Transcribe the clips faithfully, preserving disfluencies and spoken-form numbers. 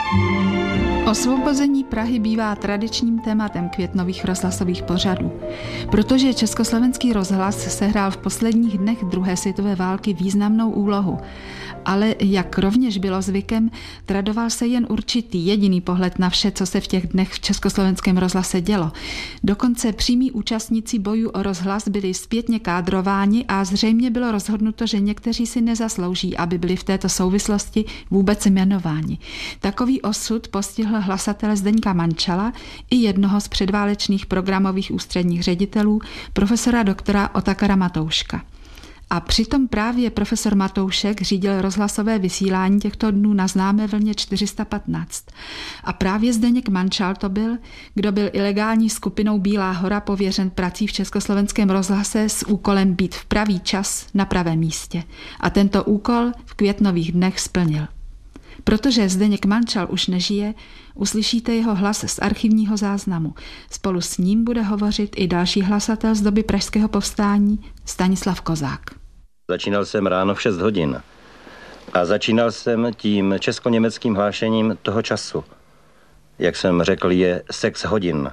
Osvobození Prahy bývá tradičním tématem květnových rozhlasových pořadů. Protože Československý rozhlas sehrál v posledních dnech druhé světové války významnou úlohu, ale jak rovněž bylo zvykem, tradoval se jen určitý jediný pohled na vše, co se v těch dnech v Československém rozhlase dělo. Dokonce přímí účastníci bojů o rozhlas byli zpětně kádrováni a zřejmě bylo rozhodnuto, že někteří si nezaslouží, aby byli v této souvislosti vůbec jmenováni. Takový osud postihl hlasatele Zdeňka Mančala i jednoho z předválečných programových ústředních ředitelů, profesora doktora Otakara Matouška. A přitom právě profesor Matoušek řídil rozhlasové vysílání těchto dnů na známé vlně čtyři sta patnáct. A právě Zdeněk Mančal to byl, kdo byl ilegální skupinou Bílá hora pověřen prací v Československém rozhlase s úkolem být v pravý čas na pravém místě. A tento úkol v květnových dnech splnil. Protože Zdeněk Mančal už nežije, uslyšíte jeho hlas z archivního záznamu. Spolu s ním bude hovořit i další hlasatel z doby pražského povstání, Stanislav Kozák. Začínal jsem ráno v šest hodin a začínal jsem tím česko-německým hlášením toho času. Jak jsem řekl, je sex hodin.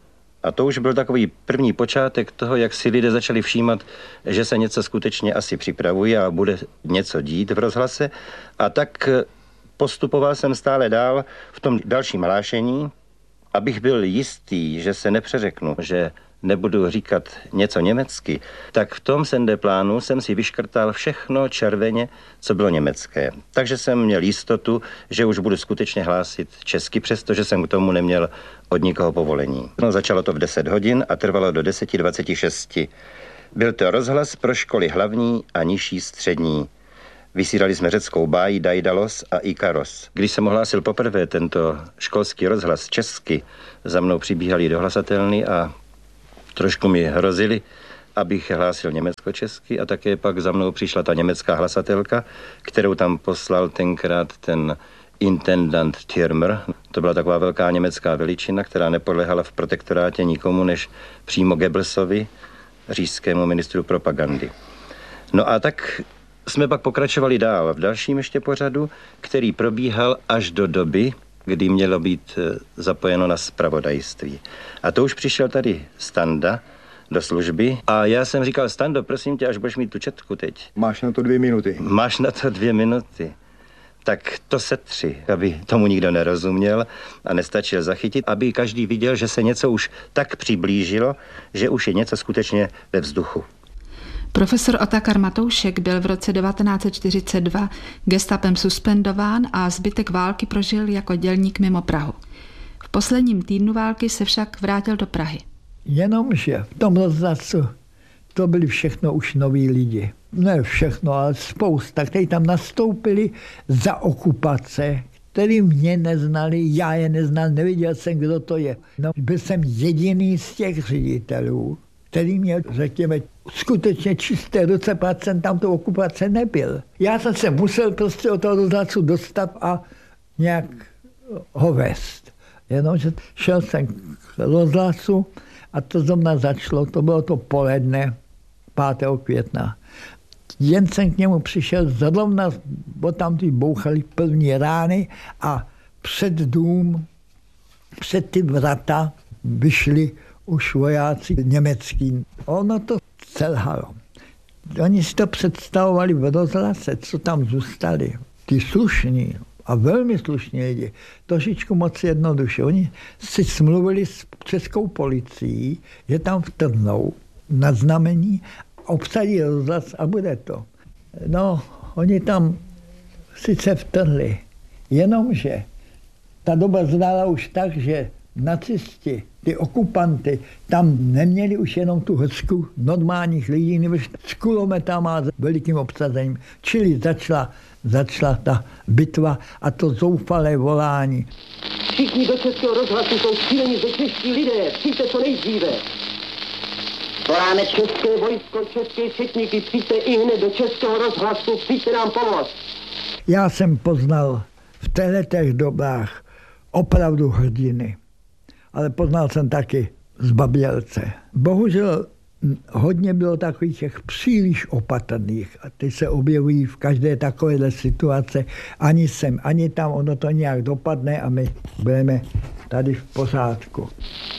A to už byl takový první počátek toho, jak si lidé začali všímat, že se něco skutečně asi připravuje a bude něco dít v rozhlase. A tak postupoval jsem stále dál v tom dalším hlášení, abych byl jistý, že se nepřeřeknu, že nebudu říkat něco německy, tak v tom sendeplánu jsem si vyškrtal všechno červeně, co bylo německé. Takže jsem měl jistotu, že už budu skutečně hlásit česky, přestože jsem k tomu neměl od nikoho povolení. No, začalo to v deset hodin a trvalo do deset dvacet šest. Byl to rozhlas pro školy hlavní a nižší střední. Vysílali jsme řeckou báji Daidalos a Ikaros. Když jsem ohlásil poprvé tento školský rozhlas česky, za mnou přibíhali do hlasatelny a trošku mi hrozili, abych hlásil německo-česky, a také pak za mnou přišla ta německá hlasatelka, kterou tam poslal tenkrát ten intendant Thürmer. To byla taková velká německá veličina, která nepodlehala v protektorátě nikomu než přímo Goebbelsovi, říšskému ministru propagandy. No a tak jsme pak pokračovali dál v dalším ještě pořadu, který probíhal až do doby, kdy mělo být zapojeno na zpravodajství. A to už přišel tady Standa do služby a já jsem říkal: Stando, prosím tě, až budeš mít tu četku teď. Máš na to dvě minuty. Máš na to dvě minuty. Tak to setři, aby tomu nikdo nerozuměl a nestačil zachytit, aby každý viděl, že se něco už tak přiblížilo, že už je něco skutečně ve vzduchu. Profesor Otakar Matoušek byl v roce devatenáct set čtyřicet dva gestapem suspendován a zbytek války prožil jako dělník mimo Prahu. V posledním týdnu války se však vrátil do Prahy. Jenomže v tom rozhlasu to byli všechno už noví lidi. Ne všechno, ale spousta, kteří tam nastoupili za okupace, který mě neznali, já je neznal, neviděl jsem, kdo to je. No, byl jsem jediný z těch ředitelů, který měl, řekněme, skutečně čisté ruce, protože jsem tam tu okupace nebyl. Já jsem se musel prostě od toho rozhlasu dostat a nějak ho vést. Jenomže šel jsem k rozhlasu a to zrovna začalo, to bylo to poledne pátého května. Jen jsem k němu přišel, zrovna, bo tam ty bouchaly první rány a před dům, před ty vrata vyšli už vojáci německý. Ono to selhalo. Oni si to představovali v rozhlase, co tam zůstali. Ty slušní a velmi slušní lidi, trošičku moc jednoduše. Oni si smluvili s českou policií, že tam vtrhnou na znamení, obsadí rozhlas a bude to. No, oni tam sice vtrhli, jenomže ta doba znala už tak, že nacisti, ty okupanty, tam neměli už jenom tu hrsku normálních lidí, nebo s kulometama a s velikým obsazením. Čili začala, začala ta bitva a to zoufalé volání. Všichni do českého rozhlasu jsou šílení ze čeští lidé, přijďte co nejdříve. Voláme české vojsko, české četníky, přijďte i hned do českého rozhlasu, přijďte nám pomoct. Já jsem poznal v těchto dobách opravdu hrdiny. Ale poznal jsem taky Zbabělce. Bohužel hodně bylo takových těch příliš opatrných a ty se objevují v každé takovéhle situace. Ani sem, ani tam, ono to nějak dopadne a my budeme tady v pořádku.